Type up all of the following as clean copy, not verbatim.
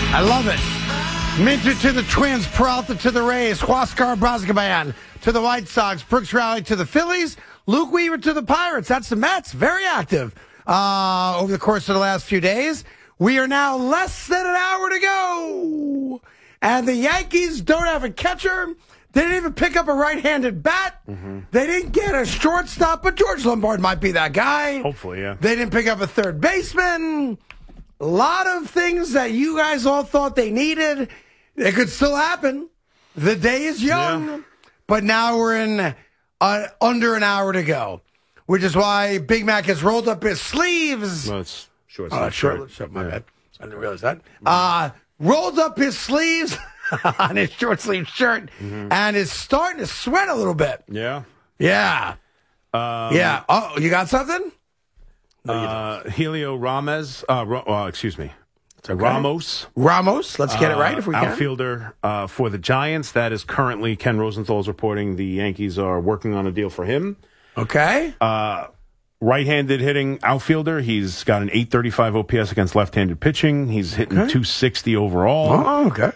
I love it. Minter to the Twins, Peralta to the Rays, Huascar Brazigaban to the White Sox, Brooks Rowley to the Phillies, Luke Weaver to the Pirates. That's the Mets. Very active over the course of the last few days. We are now less than an hour to go. And the Yankees don't have a catcher. They didn't even pick up a right-handed bat. Mm-hmm. They didn't get a shortstop, but George Lombard might be that guy. Hopefully, yeah. They didn't pick up a third baseman. A lot of things that you guys all thought they needed. It could still happen. The day is young. But now we're in under an hour to go, which is why Big Mac has rolled up his sleeves. No, it's short. Short. My bad. I didn't realize that. Rolled up his sleeves on his short sleeve shirt and is starting to sweat a little bit. Yeah. Yeah. Yeah. Oh, you got something? No, Helio Ramos. Excuse me. Okay. Ramos. Let's get it right if we can. Outfielder for the Giants. That is currently Ken Rosenthal's reporting. The Yankees are working on a deal for him. Okay. Right-handed hitting outfielder. He's got an 835 OPS against left-handed pitching. He's hitting 260 overall. Oh, okay.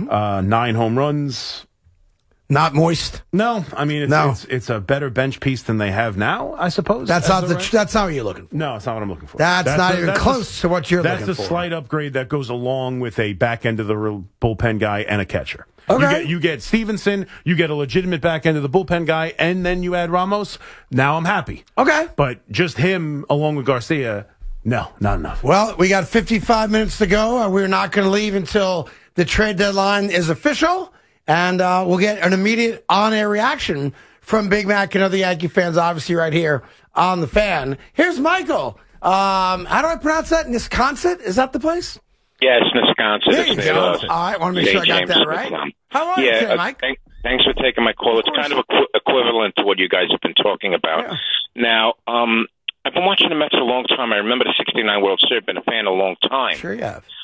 9 home runs. Not moist. No, I mean it's a better bench piece than they have now, I suppose. That's not that's not what you're looking for. No, it's not what I'm looking for. That's not even close to what you're looking for. That's a slight upgrade that goes along with a back end of the bullpen guy and a catcher. Okay. You get Stevenson, you get a legitimate back end of the bullpen guy, and then you add Ramos. Now I'm happy. Okay. But just him along with Garcia, no, not enough. Well, we got 55 minutes to go. We're not going to leave until the trade deadline is official. And we'll get an immediate on-air reaction from Big Mac and other Yankee fans, obviously, right here on The Fan. Here's Michael. How do I pronounce that? Wisconsin? Is that the place? Yes, Wisconsin. There you go. All right, want to make sure I got that right. How are you today, Mike? Thanks for taking my call. It's kind of equivalent to what you guys have been talking about. Yeah. Now, I've been watching the Mets a long time. I remember the '69 World Series. I've been a fan a long time. Sure you have.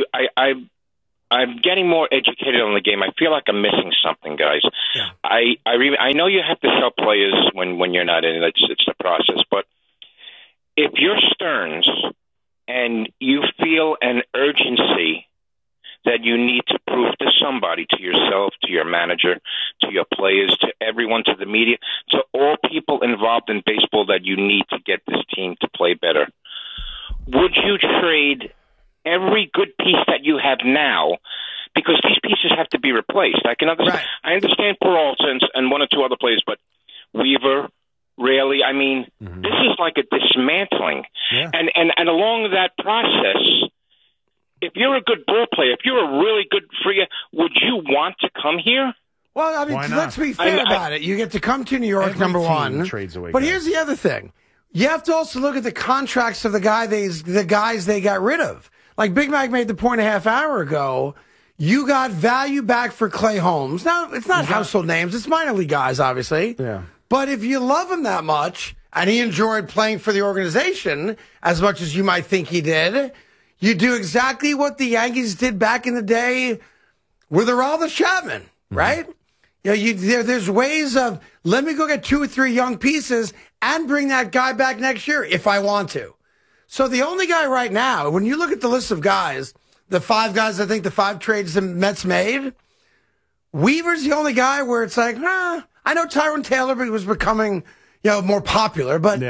I'm getting more educated on the game. I feel like I'm missing something, guys. Yeah. I know you have to sell players when you're not in it. It's the process. But if you're Stearns and you feel an urgency that you need to prove to somebody, to yourself, to your manager, to your players, to everyone, to the media, to all people involved in baseball that you need to get this team to play better, would you trade every good piece that you have now, because these pieces have to be replaced? I can understand. Right. I understand Peralta and one or two other players, but Weaver, Raley. I mean, this is like a dismantling. Yeah. And along that process, if you're a good ball player, if you're a really good free, would you want to come here? Well, I mean, let's be fair about it. You get to come to New York, number one. Trades away, but guys. Here's the other thing. You have to also look at the contracts of the guys they got rid of. Like Big Mac made the point a half hour ago, you got value back for Clay Holmes. Now, it's not household names. It's minor league guys, obviously. Yeah. But if you love him that much, and he enjoyed playing for the organization as much as you might think he did, you do exactly what the Yankees did back in the day with Aroldis Chapman, right? You know, there's ways of, let me go get 2 or 3 young pieces and bring that guy back next year if I want to. So the only guy right now, when you look at the list of guys, the 5 guys, I think the 5 trades the Mets made, Weaver's the only guy where it's like, I know Tyrone Taylor was becoming, more popular, but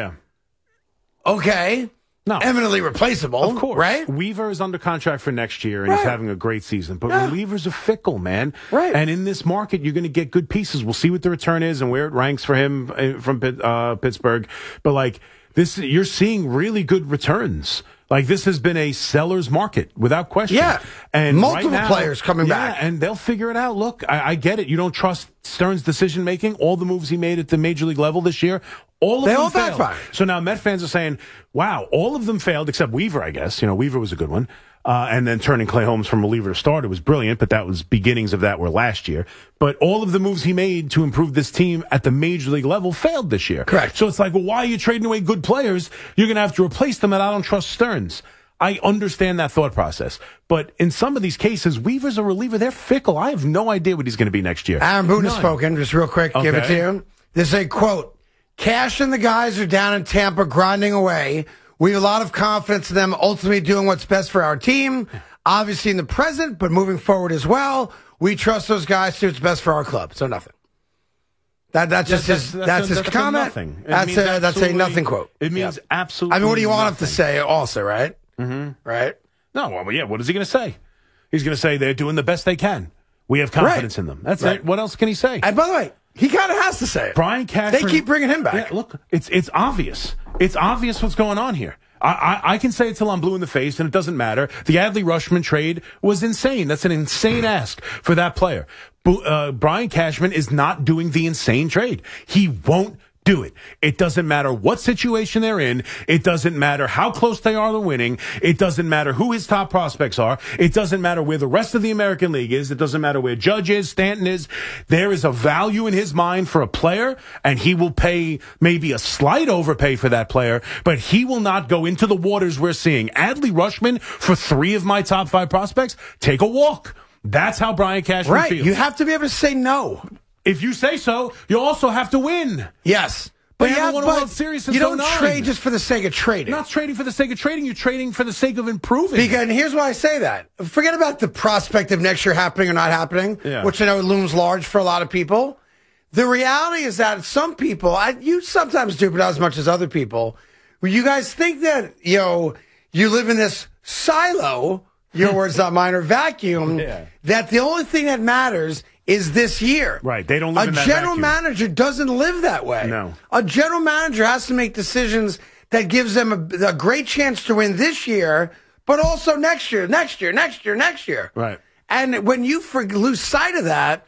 okay. No. Eminently replaceable. Of course. Right? Weaver is under contract for next year, and he's having a great season. But Weaver's a fickle, man. Right. And in this market, you're going to get good pieces. We'll see what the return is and where it ranks for him from Pittsburgh. But, you're seeing really good returns. This has been a seller's market, without question. Yeah. And multiple right now, players coming back. And they'll figure it out. Look, I get it. You don't trust Stearns' decision-making. All the moves he made at the major league level this year, all of them failed. Backfired. So now Met fans are saying, wow, all of them failed except Weaver, I guess. Weaver was a good one. And then turning Clay Holmes from reliever to starter was brilliant, but that was beginnings of that were last year. But all of the moves he made to improve this team at the major league level failed this year. Correct. So it's like, well, why are you trading away good players? You're going to have to replace them, and I don't trust Stearns. I understand that thought process. But in some of these cases, Weaver's a reliever. They're fickle. I have no idea what he's going to be next year. Aaron Boone has spoken. Just real quick, give it to you. This is a quote. Cash and the guys are down in Tampa grinding away. We have a lot of confidence in them ultimately doing what's best for our team. obviously in the present, but moving forward as well. We trust those guys to do what's best for our club. So nothing. That's just his comment. Nothing. That's a nothing quote. It means absolutely. I mean, what do you want nothing. him to say? Also, right? Mm-hmm. Right. No, well, yeah. What is he going to say? He's going to say they're doing the best they can. We have confidence in them. That's it. What else can he say? And by the way, he kind of has to say it. Brian Cashman. They keep bringing him back. Yeah, look, it's obvious. It's obvious what's going on here. I can say it till I'm blue in the face, and it doesn't matter. The Adley Rushman trade was insane. That's an insane ask for that player. Brian Cashman is not doing the insane trade. He won't do it. It doesn't matter what situation they're in. It doesn't matter how close they are to winning. It doesn't matter who his top prospects are. It doesn't matter where the rest of the American League is. It doesn't matter where Judge is, Stanton is. There is a value in his mind for a player, and he will pay maybe a slight overpay for that player, but he will not go into the waters we're seeing. Adley Rushman for 3 of my top 5 prospects, take a walk. That's how Brian Cashman feels. You have to be able to say no. If you say so, you also have to win. Yes. But you don't trade just for the sake of trading. You're not trading for the sake of trading. You're trading for the sake of improving. And here's why I say that. Forget about the prospect of next year happening or not happening, which I know looms large for a lot of people. The reality is that some people, you sometimes do, but not as much as other people, where you guys think that, you live in this silo, your words not mine, or vacuum, that the only thing that matters is this year. Right. They don't live in that vacuum. A general vacuum. manager doesn't live that way. No. A general manager has to make decisions that gives them a great chance to win this year, but also next year. Right. And when you lose sight of that,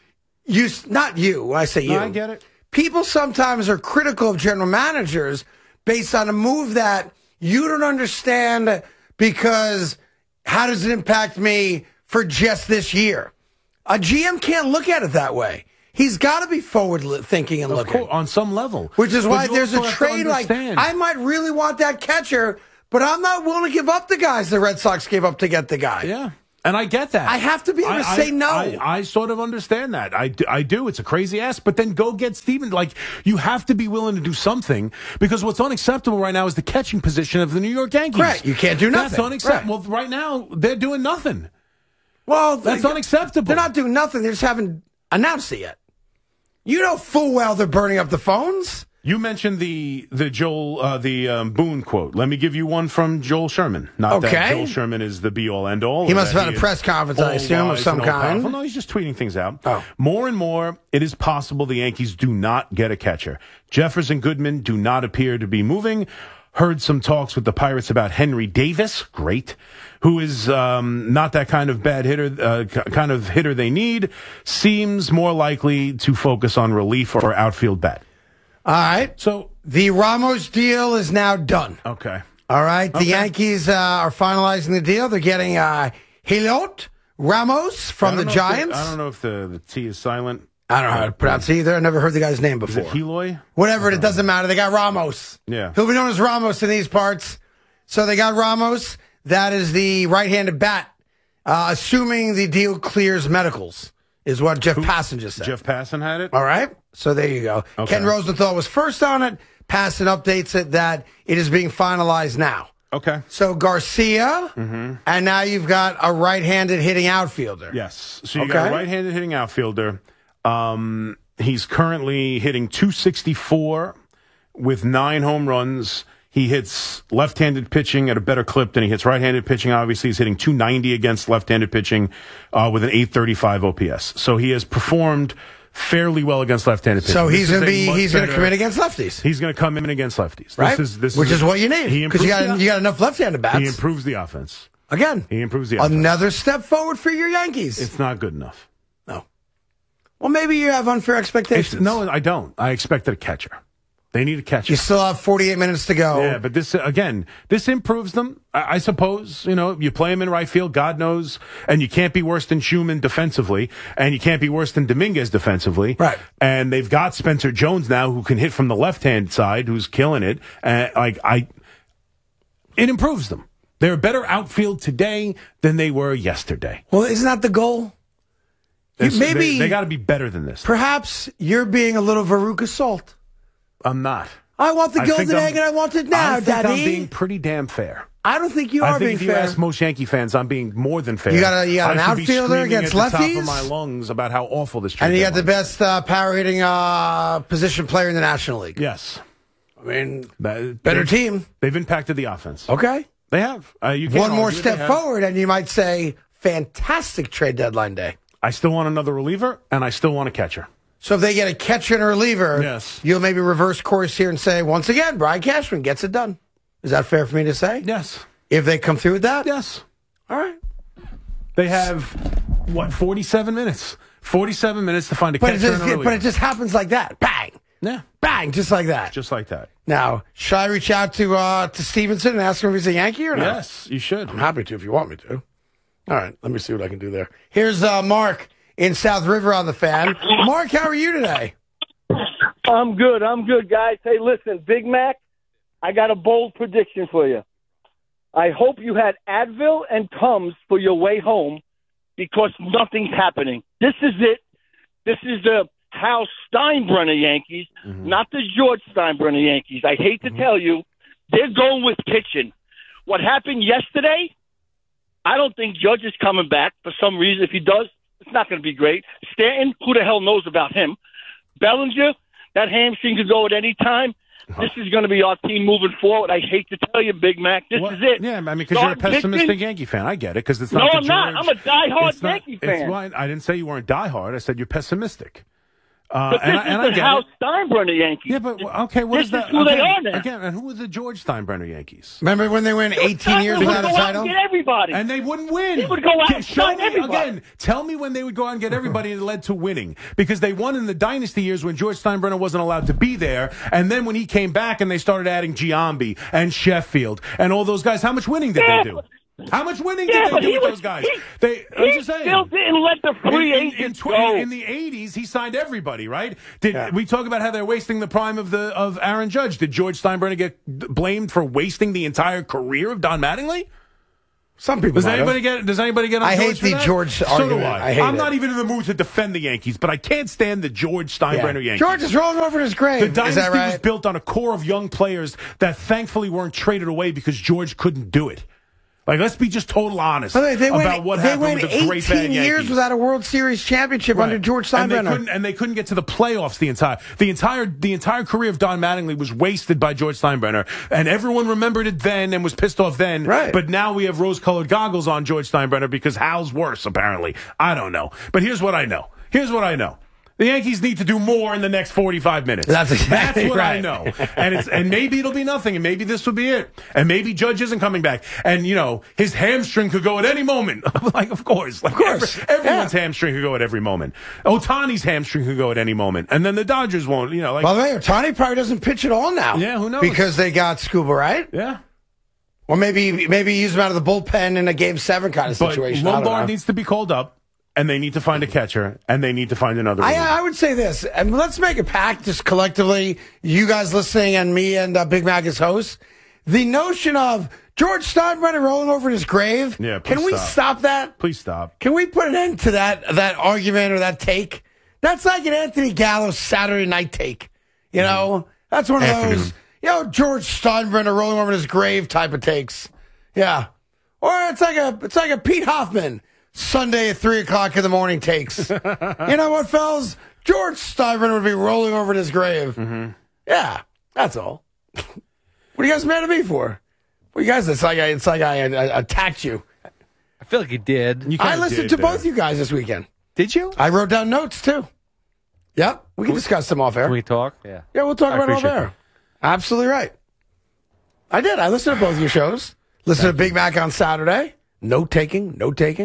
not you, when I say you. No, I get it. People sometimes are critical of general managers based on a move that you don't understand because how does it impact me for just this year? A GM can't look at it that way. He's got to be forward thinking and looking. Of course, on some level. Which is why there's a trade like, I might really want that catcher, but I'm not willing to give up the guys the Red Sox gave up to get the guy. Yeah. And I get that. I have to be able to say no. I sort of understand that. I do. It's a crazy ask. But then go get Steven. You have to be willing to do something because what's unacceptable right now is the catching position of the New York Yankees. Right. You can't do nothing. That's unacceptable. Well, right now, they're doing nothing. Well, that's unacceptable. They're not doing nothing. They just haven't announced it yet. You know full well they're burning up the phones. You mentioned the Boone quote. Let me give you one from Joel Sherman. Not that Joel Sherman is the be-all, end-all. He must have had a press conference, I assume, of some kind. No, he's just tweeting things out. Oh. More and more, it is possible the Yankees do not get a catcher. Jeffers and Goodman do not appear to be moving. Heard some talks with the Pirates about Henry Davis. Great. Who is not that kind of bad hitter, kind of hitter they need. Seems more likely to focus on relief or outfield bat. All right. So the Ramos deal is now done. Okay. All right. The Yankees are finalizing the deal. They're getting Heliot Ramos from the Giants. I don't know if the T is silent. I don't know how to pronounce it either. I never heard the guy's name before. Is it Heloy? Whatever, it doesn't matter. They got Ramos. Yeah. He'll be known as Ramos in these parts. So they got Ramos. That is the right-handed bat. Assuming the deal clears medicals, is what Jeff Passan just said. Jeff Passan had it? All right. So there you go. Okay. Ken Rosenthal was first on it. Passan updates it that it is being finalized now. Okay. So Garcia, and now you've got a right-handed hitting outfielder. Yes. So you got a right-handed hitting outfielder. He's currently hitting .264 with 9 home runs. He hits left-handed pitching at a better clip than he hits right-handed pitching. Obviously, he's hitting .290 against left-handed pitching with an .835 OPS. So he has performed fairly well against left-handed pitching. So he's going to come in against lefties. He's going to come in against lefties. Right? Which is what you need. Because you got enough left-handed bats. He improves the offense. Again. He improves the offense. Another step forward for your Yankees. It's not good enough. No. Well, maybe you have unfair expectations. No, I don't. I expected a catcher. They need a catcher. You still have 48 minutes to go. Yeah, but this improves them. I suppose, you play them in right field, God knows, and you can't be worse than Schumann defensively, and you can't be worse than Dominguez defensively. Right. And they've got Spencer Jones now who can hit from the left-hand side, who's killing it. It improves them. They're a better outfield today than they were yesterday. Well, isn't that the goal? Maybe they got to be better than this. Perhaps you're being a little Veruca Salt. I'm not. I want the gilded egg and I want it now, I think Daddy. I'm being pretty damn fair. I don't think you are being if you fair. ask most Yankee fans, I'm being more than fair. You got an I should outfielder be against at the top lefties? of my lungs about how awful this trade And you got the deadline best power hitting position player in the National League. is. Yes. I mean, better they've- team. They've impacted the offense. Okay. They have. You can't One more argue step they have. forward, and you might say, fantastic trade deadline day. I still want another reliever, and I still want a catcher. So if they get a catcher and a reliever, Yes. you'll maybe reverse course here and say, once again, Brian Cashman gets it done. Is that fair for me to say? Yes. If they come through with that? Yes. All right. They have, 47 minutes? 47 minutes to find a catcher and a reliever. But it just happens like that. Bang. Yeah. Bang. Just like that. Just like that. Now, should I reach out to Stevenson and ask him if he's a Yankee or not? Yes, you should. I'm happy to if you want me to. All right. Let me see what I can do there. Here's Mark in South River on the Fan. Mark, how are you today? I'm good, guys. Hey, listen, Big Mac, I got a bold prediction for you. I hope you had Advil and Tums for your way home because nothing's happening. This is it. This is the Hal Steinbrenner Yankees, not the George Steinbrenner Yankees. I hate to tell you, they're going with pitching. What happened yesterday, I don't think Judge is coming back for some reason. If he does, it's not going to be great. Stanton, who the hell knows about him? Bellinger, that hamstring could go at any time. This is going to be our team moving forward. I hate to tell you, Big Mac, this is it. Yeah, I mean, because you're a pessimistic Yankee fan. I get it, because it's not No, the I'm not. George- I'm a diehard it's not- Yankee fan. It's why I didn't say you weren't diehard. I said you're pessimistic. But this is the Hal Steinbrenner Yankees. Yeah, but okay, what This is that? is who they again, are now. Again, and who were the George Steinbrenner Yankees? Remember when they went 18 years They would without a go out title? and get everybody. And they wouldn't win. They would go out and Show sign me everybody. again. Tell me when they would go out and get everybody and it led to winning. Because they won in the dynasty years when George Steinbrenner wasn't allowed to be there. And then when he came back and they started adding Giambi and Sheffield and all those guys, how much winning did they do? How much winning did they do with those guys? I'm just saying. Still didn't let the free agents go. In the 80s, he signed everybody, right? We talk about how they're wasting the prime of Aaron Judge. Did George Steinbrenner get blamed for wasting the entire career of Don Mattingly? Some people Does anybody get on I George hate for the that? George So argument. do I hate I'm it. not even in the mood to defend the Yankees, but I can't stand the George Steinbrenner Yankees. George is rolling over in his grave. The Is dynasty that right? was built on a core of young players that thankfully weren't traded away because George couldn't do it. Like, let's be just total honest about what happened with the great bad 18 years Yankees. without a World Series championship under George Steinbrenner. And they couldn't get to the playoffs the entire career of Don Mattingly was wasted by George Steinbrenner. And everyone remembered it then and was pissed off then. Right. But now we have rose-colored goggles on George Steinbrenner because Hal's worse, apparently. I don't know. But here's what I know. The Yankees need to do more in the next 45 minutes. That's exactly what right. I know. And maybe it'll be nothing, and maybe this will be it. And maybe Judge isn't coming back. And, his hamstring could go at any moment. Of course. Everyone's hamstring could go at every moment. Ohtani's hamstring could go at any moment. And then the Dodgers won't, By the way, Ohtani probably doesn't pitch at all now. Yeah, who knows? Because they got Scuba, right? Yeah. Or maybe use him out of the bullpen in a Game 7 kind of situation. But I don't know. Lombard needs to be called up. And they need to find a catcher, and they need to find another reliever. I would say this, and let's make a pact just collectively, you guys listening and me and Big Mac as hosts. The notion of George Steinbrenner rolling over in his grave, Yeah, please can we stop that? Please stop. Can we put an end to that argument or that take? That's like an Anthony Gallo's Saturday night take. That's one of those, George Steinbrenner rolling over in his grave type of takes. Yeah. Or it's like a Pete Hoffman Sunday at 3:00 in the morning takes. You know what, fellas? George Steinbrenner would be rolling over in his grave. Mm-hmm. Yeah, that's all. What are you guys mad at me for? Well, you guys, it's like I attacked you. I feel like you did. I listened to both you guys this weekend. Did you? I wrote down notes too. Yep, we can discuss them off air. Can we talk? Yeah. Yeah, we'll talk about it off appreciate air. Absolutely right. I did. I listened to both your shows. Listened to Big Mac on Saturday. Note taking.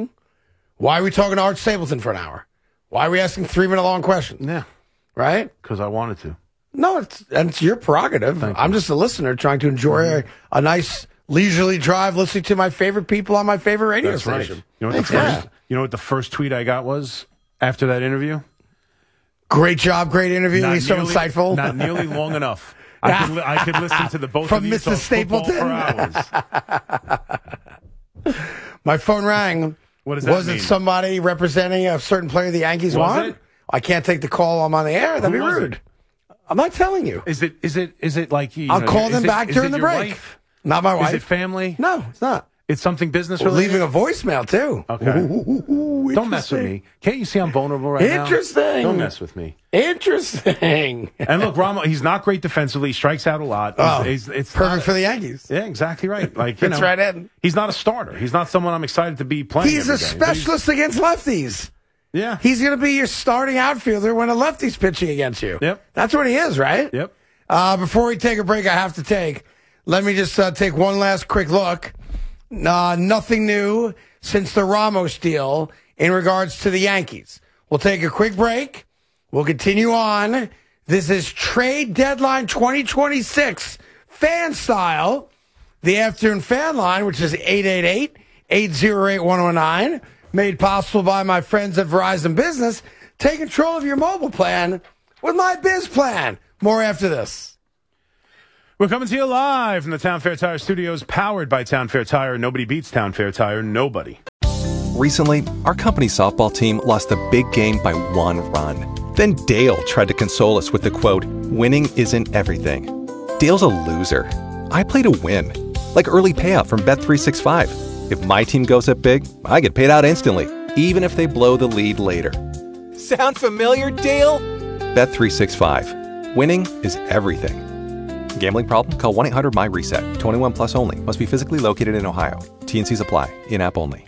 Why are we talking to Art Stapleton for an hour? Why are we asking 3-minute long questions? Yeah. Right? Because I wanted to. No, it's your prerogative. I'm just a listener trying to enjoy a nice leisurely drive listening to my favorite people on my favorite radio That's station. right. You know what the first tweet I got was after that interview? Great job, great interview. He's so insightful. Not nearly long enough. I could listen to the both From of you Mr. talk football Stapleton. for hours. My phone rang. What does that Was mean? it somebody representing a certain player the Yankees Was want? it? I can't take the call. I'm on the air. That'd be was rude. I'm not telling you. Is it like you? I'll call them back during the break. Wife? Not my wife. Is it family? No, it's not. It's something business We're related. leaving a voicemail too. Okay. Don't mess with me. Can't you see I'm vulnerable right now? Interesting. Don't mess with me. Interesting. And look, Ramos, he's not great defensively. He strikes out a lot. It's perfect for the Yankees. Yeah, exactly right. Like That's right, Ed. He's not a starter. He's not someone I'm excited to be playing. He's a specialist against lefties. Yeah. He's going to be your starting outfielder when a lefty's pitching against you. Yep. That's what he is, right? Yep. Before we take a break, I have to take. Let me just take one last quick look. Nothing new since the Ramos deal in regards to the Yankees. We'll take a quick break. We'll continue on. This is Trade Deadline 2026 fan style. The afternoon fan line, which is 888-808-1019, made possible by my friends at Verizon Business. Take control of your mobile plan with my Biz Plan. More after this. We're coming to you live from the Town Fair Tire Studios, powered by Town Fair Tire. Nobody beats Town Fair Tire. Nobody. Recently, our company softball team lost a big game by 1 run. Then Dale tried to console us with the quote, "Winning isn't everything." Dale's a loser. I play to win. Like early payout from Bet365. If my team goes up big, I get paid out instantly, even if they blow the lead later. Sound familiar, Dale? Bet365. Winning is everything. Gambling problem? Call 1-800-MY-RESET. 21 plus only. Must be physically located in Ohio. T&Cs apply. In-app only.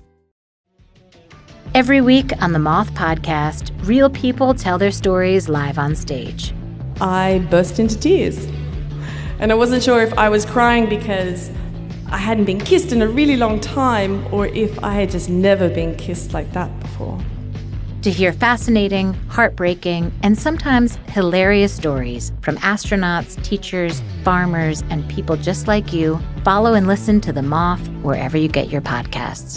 Every week on the Moth Podcast, real people tell their stories live on stage. I burst into tears. And I wasn't sure if I was crying because I hadn't been kissed in a really long time or if I had just never been kissed like that before. To hear fascinating, heartbreaking, and sometimes hilarious stories from astronauts, teachers, farmers, and people just like you, follow and listen to The Moth wherever you get your podcasts.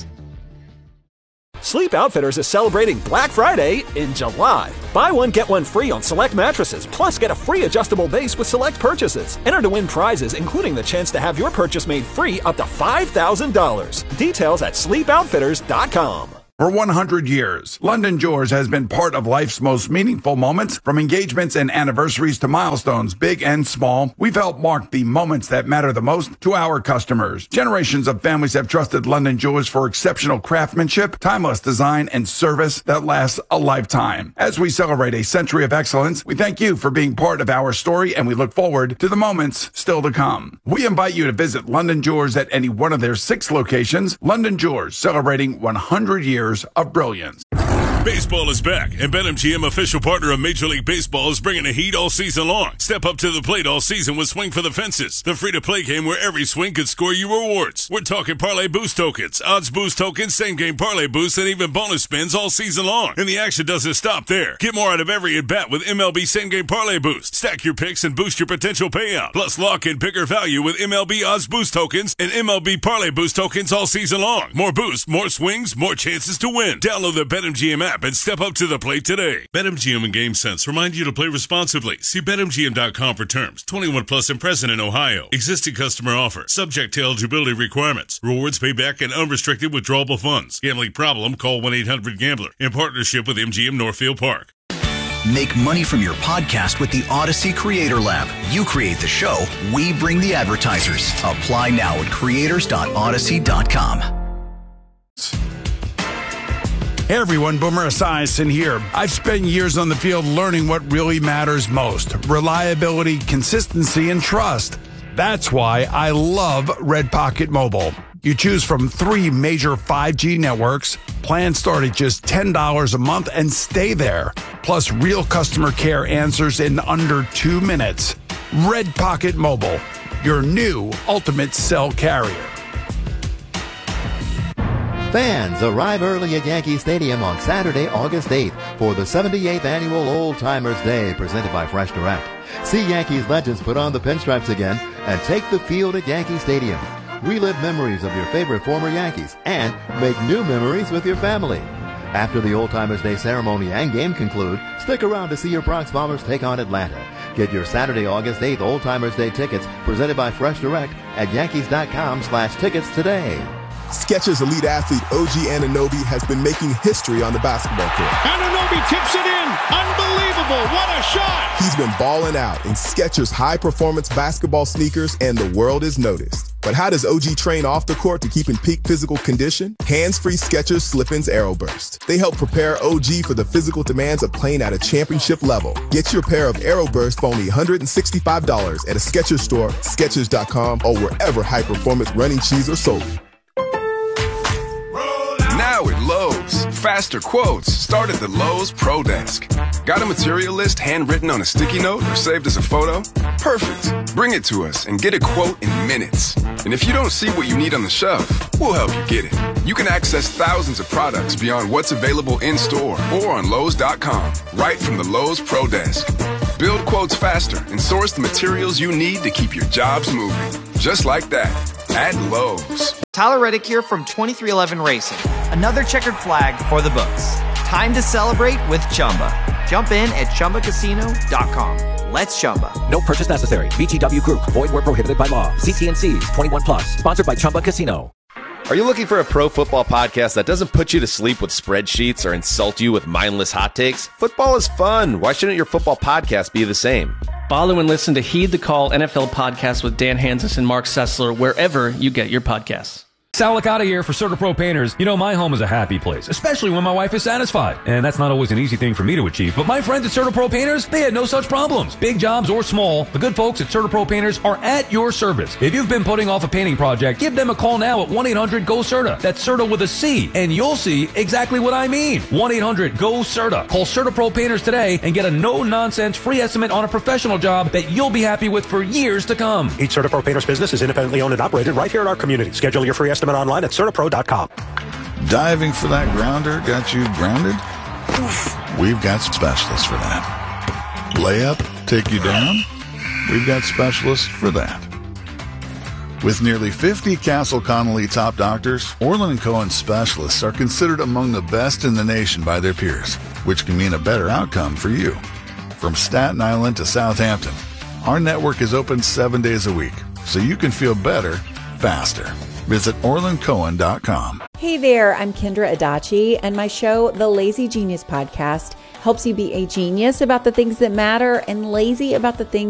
Sleep Outfitters is celebrating Black Friday in July. Buy one, get one free on select mattresses, plus get a free adjustable base with select purchases. Enter to win prizes, including the chance to have your purchase made free up to $5,000. Details at sleepoutfitters.com. For 100 years, London Jewelers has been part of life's most meaningful moments, from engagements and anniversaries to milestones, big and small. We've helped mark the moments that matter the most to our customers. Generations of families have trusted London Jewelers for exceptional craftsmanship, timeless design, and service that lasts a lifetime. As we celebrate a century of excellence, we thank you for being part of our story, and we look forward to the moments still to come. We invite you to visit London Jewelers at any one of their 6 locations. London Jewelers, celebrating 100 years of brilliance. Baseball is back, and BetMGM, official partner of Major League Baseball, is bringing the heat all season long. Step up to the plate all season with Swing for the Fences, the free-to-play game where every swing could score you rewards. We're talking parlay boost tokens, odds boost tokens, same-game parlay boosts, and even bonus spins all season long. And the action doesn't stop there. Get more out of every at-bat with MLB same-game parlay boost. Stack your picks and boost your potential payout. Plus, lock in bigger value with MLB odds boost tokens and MLB parlay boost tokens all season long. More boosts, more swings, more chances to win. Download the BetMGM app and step up to the plate today. BetMGM and GameSense remind you to play responsibly. See BetMGM.com for terms. 21 plus and present in Ohio. Existing customer offer. Subject to eligibility requirements. Rewards payback and unrestricted withdrawable funds. Gambling problem? Call 1-800-GAMBLER. In partnership with MGM Northfield Park. Make money from your podcast with the Odyssey Creator Lab. You create the show, we bring the advertisers. Apply now at creators.odyssey.com. Hey everyone, Boomer Esiason here. I've spent years on the field learning what really matters most: reliability, consistency, and trust. That's why I love Red Pocket Mobile. You choose from 3 major 5G networks. Plans start at just $10 a month and stay there. Plus real customer care answers in under 2 minutes. Red Pocket Mobile, your new ultimate cell carrier. Fans, arrive early at Yankee Stadium on Saturday, August 8th for the 78th Annual Old Timers Day presented by Fresh Direct. See Yankees legends put on the pinstripes again and take the field at Yankee Stadium. Relive memories of your favorite former Yankees and make new memories with your family. After the Old Timers Day ceremony and game conclude, stick around to see your Bronx Bombers take on Atlanta. Get your Saturday, August 8th Old Timers Day tickets presented by Fresh Direct at Yankees.com/tickets today. Skechers elite athlete OG Anunoby has been making history on the basketball court. Anunoby tips it in. Unbelievable. What a shot. He's been balling out in Skechers high-performance basketball sneakers, and the world has noticed. But how does OG train off the court to keep in peak physical condition? Hands-free Skechers Slip-ins Aeroburst. They help prepare OG for the physical demands of playing at a championship level. Get your pair of Aeroburst for only $165 at a Skechers store, Skechers.com, or wherever high-performance running shoes are sold. Now at Lowe's, faster quotes start at the Lowe's Pro Desk. Got a material list handwritten on a sticky note or saved as a photo? Perfect. Bring it to us and get a quote in minutes. And if you don't see what you need on the shelf, we'll help you get it. You can access thousands of products beyond what's available in-store or on Lowe's.com, right from the Lowe's Pro Desk. Build quotes faster and source the materials you need to keep your jobs moving. Just like that. At Lowe's. Tyler Reddick here from 2311 Racing. Another checkered flag for the books. Time to celebrate with Chumba. Jump in at ChumbaCasino.com. Let's Chumba. No purchase necessary. VGW Group. Void where prohibited by law. See T&Cs. 21 plus. Sponsored by Chumba Casino. Are you looking for a pro football podcast that doesn't put you to sleep with spreadsheets or insult you with mindless hot takes? Football is fun. Why shouldn't your football podcast be the same? Follow and listen to Heed the Call NFL podcast with Dan Hansis and Mark Sessler wherever you get your podcasts. Sal Licata here for CertaPro Painters. You know, my home is a happy place, especially when my wife is satisfied. And that's not always an easy thing for me to achieve. But my friends at CertaPro Painters, they had no such problems. Big jobs or small, the good folks at CertaPro Painters are at your service. If you've been putting off a painting project, give them a call now at 1-800-GO-CERTA. That's CERTA with a C. And you'll see exactly what I mean. 1-800-GO-CERTA. Call CertaPro Painters today and get a no-nonsense free estimate on a professional job that you'll be happy with for years to come. Each CertaPro Painters business is independently owned and operated right here in our community. Schedule your free estimate online at CertaPro.com. Diving for that grounder got you grounded? We've got specialists for that. Layup, take you down? We've got specialists for that. With nearly 50 Castle Connolly top doctors, Orland & Cohen specialists are considered among the best in the nation by their peers, which can mean a better outcome for you. From Staten Island to Southampton, our network is open 7 days a week, so you can feel better, faster. Visit OrlandCohen.com. Hey there, I'm Kendra Adachi, and my show, The Lazy Genius Podcast, helps you be a genius about the things that matter and lazy about the things